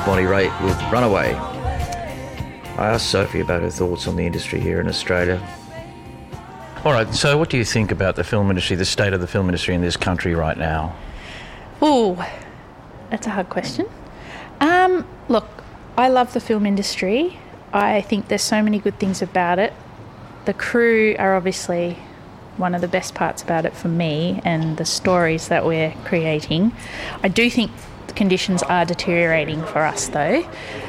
Bonnie Raitt with Runaway. I asked Sophie about her thoughts on the industry here in Australia. All right, so what do you think about the film industry, the state of the film industry in this country right now? Oh, that's a hard question. Look, I love the film industry. I think there's so many good things about it. The crew are obviously one of the best parts about it for me, and the stories that we're creating. I do think the conditions are deteriorating for us, though.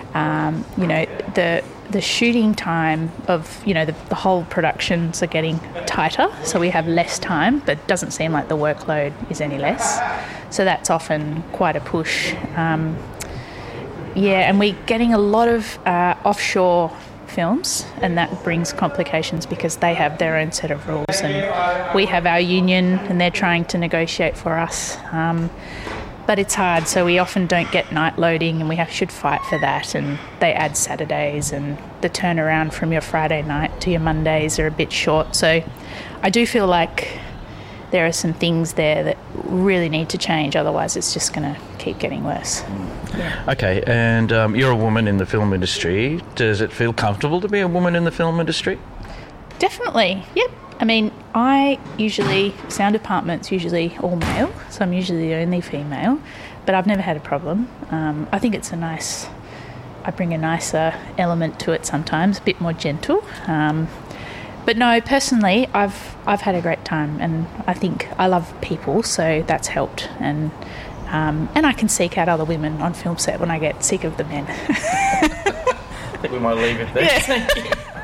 The shooting time of, the whole productions are getting tighter, so we have less time, but it doesn't seem like the workload is any less. So that's often quite a push. And we're getting a lot of offshore films, and that brings complications because they have their own set of rules, and we have our union, and they're trying to negotiate for us. But it's hard, so we often don't get night loading, and we should fight for that, and they add Saturdays, and the turnaround from your Friday night to your Mondays are a bit short. So I do feel like there are some things there that really need to change, otherwise it's just going to keep getting worse. Yeah. Okay, and you're a woman in the film industry. Does it feel comfortable to be a woman in the film industry? Definitely, yep. I mean, sound department's usually all male, so I'm usually the only female, but I've never had a problem. I think I bring a nicer element to it sometimes, a bit more gentle. But no, personally, I've had a great time, and I think I love people, so that's helped. And I can seek out other women on film set when I get sick of the men. I think we might leave it there. Yeah. Thank you.